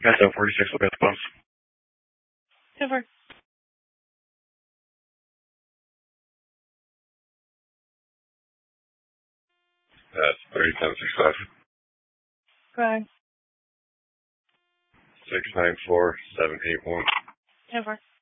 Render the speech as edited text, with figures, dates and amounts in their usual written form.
That's 46, look at the bus. Over. That's 30-1065. Go ahead. 694-781. Over.